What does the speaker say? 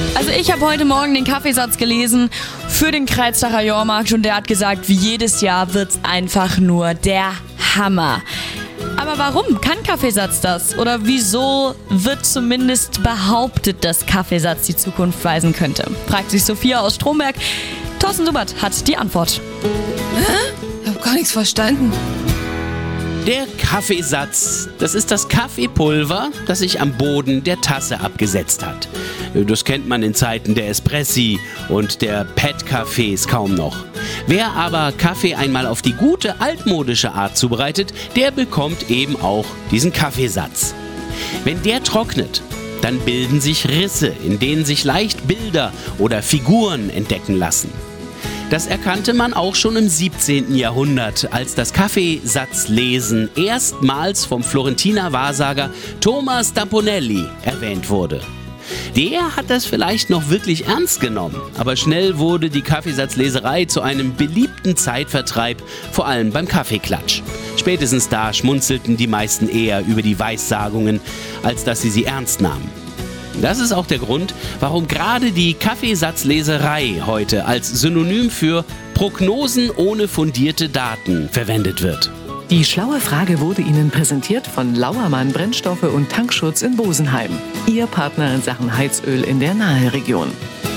Also ich habe heute Morgen den Kaffeesatz gelesen für den Kreuztacher Jahrmarkt und der hat gesagt, wie jedes Jahr wird's einfach nur der Hammer. Aber warum kann Kaffeesatz das? Oder wieso wird zumindest behauptet, dass Kaffeesatz die Zukunft weisen könnte? Fragt sich Sophia aus Stromberg. Thorsten Subert hat die Antwort. Ich habe gar nichts verstanden. Der Kaffeesatz, das ist das Kaffeepulver, das sich am Boden der Tasse abgesetzt hat. Das kennt man in Zeiten der Espressi und der PET-Cafés kaum noch. Wer aber Kaffee einmal auf die gute altmodische Art zubereitet, der bekommt eben auch diesen Kaffeesatz. Wenn der trocknet, dann bilden sich Risse, in denen sich leicht Bilder oder Figuren entdecken lassen. Das erkannte man auch schon im 17. Jahrhundert, als das Kaffeesatzlesen erstmals vom Florentiner Wahrsager Thomas da Ponelli erwähnt wurde. Der hat das vielleicht noch wirklich ernst genommen, aber schnell wurde die Kaffeesatzleserei zu einem beliebten Zeitvertreib, vor allem beim Kaffeeklatsch. Spätestens da schmunzelten die meisten eher über die Weissagungen, als dass sie ernst nahmen. Das ist auch der Grund, warum gerade die Kaffeesatzleserei heute als Synonym für Prognosen ohne fundierte Daten verwendet wird. Die schlaue Frage wurde Ihnen präsentiert von Lauermann Brennstoffe und Tankschutz in Bosenheim. Ihr Partner in Sachen Heizöl in der Naheregion.